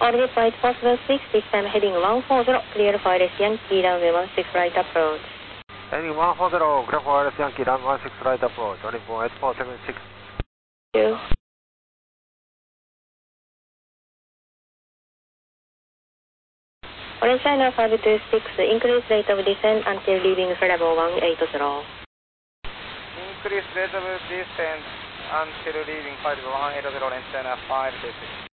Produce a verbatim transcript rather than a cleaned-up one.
Orbit flight possible six, this time heading one four zero, clear for L S Yankee, runway one six right approach. Heading one four zero, clear for L S Yankee, runway one six right approach, running for eight four seven six. Thank you. Orange China five two six, increase rate of descent until leaving level one eight zero. Increase rate of descent until leaving flight one eight zero, Orange China five two six.